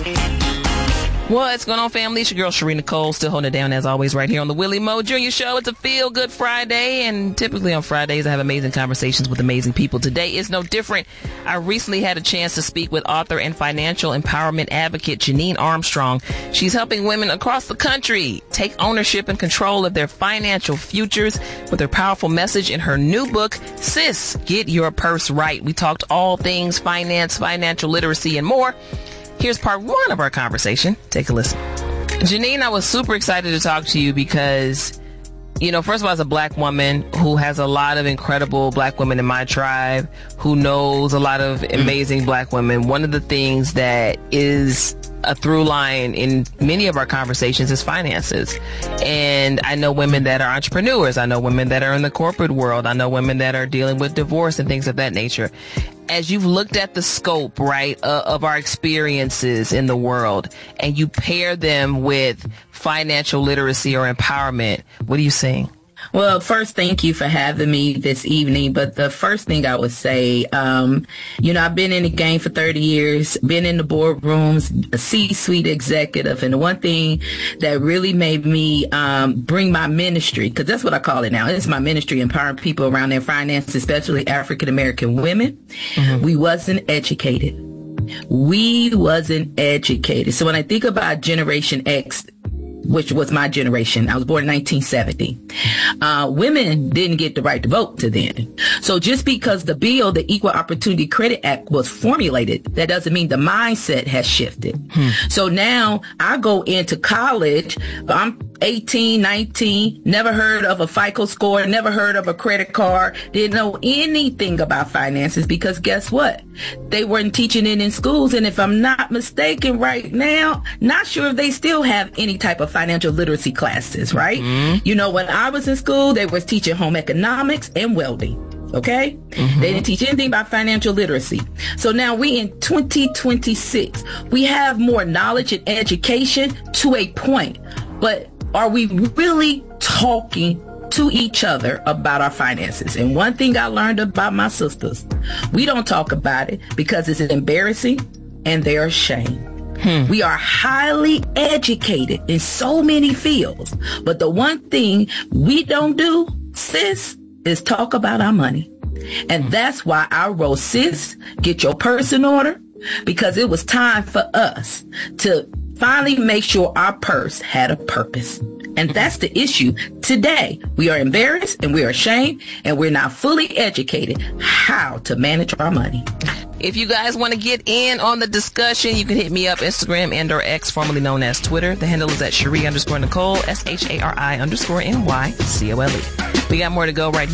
What's going on, family? It's your girl, Sheree Nicole, still holding it down as always right here on the Willie Mo Jr. Show. It's a Feel Good Friday, and typically on Fridays I have amazing conversations with amazing people. Today is no different. I recently had a chance to speak with author and financial empowerment advocate Janine Armstrong. She's helping women across the country take ownership and control of their financial futures with her powerful message in her new book, Sis, Get Your Purse Right. We talked all things finance, financial literacy, and more. Here's part one of our conversation. Take a listen. Janine, I was super excited to talk to you because, you know, first of all, as a black woman who has a lot of incredible black women in my tribe, who knows a lot of amazing black women, one of the things that is a through line in many of our conversations is finances. And I know women that are entrepreneurs. I know women that are in the corporate world. I know women that are dealing with divorce and things of that nature. As you've looked at the scope, right, of our experiences in the world, and you pair them with financial literacy or empowerment, what are you seeing? Well, first, thank you for having me this evening. But the first thing I would say, I've been in the game for 30 years, been in the boardrooms, a C-suite executive. And the one thing that really made me bring my ministry, because that's what I call it now. It's my ministry, empowering people around their finances, especially African-American women. Mm-hmm. We wasn't educated. So when I think about Generation X, which was my generation, I was born in 1970. Women didn't get the right to vote to then. So just because the bill, the Equal Opportunity Credit Act, was formulated, that doesn't mean the mindset has shifted. So now I go into college, I'm 18, 19, never heard of a FICO score, never heard of a credit card, didn't know anything about finances, because guess what? They weren't teaching it in schools. And if I'm not mistaken right now, not sure if they still have any type of financial literacy classes, right? Mm-hmm. You know, when I was in school, they was teaching home economics and welding. Okay? Mm-hmm. They didn't teach anything about financial literacy. So now we in 2026, we have more knowledge and education to a point, but are we really talking to each other about our finances? And one thing I learned about my sisters, we don't talk about it because it's embarrassing and they're ashamed. We are highly educated in so many fields, but the one thing we don't do, sis, is talk about our money. And that's why I wrote Sis, Get Your Purse in Order, because it was time for us to finally make sure our purse had a purpose. And that's the issue today. We are embarrassed and we are ashamed and we're not fully educated how to manage our money. If you guys want to get in on the discussion, you can hit me up, Instagram and or X, formerly known as Twitter. The handle is at Sheree_Nicole, SHARI_NYCOLE. We got more to go right here.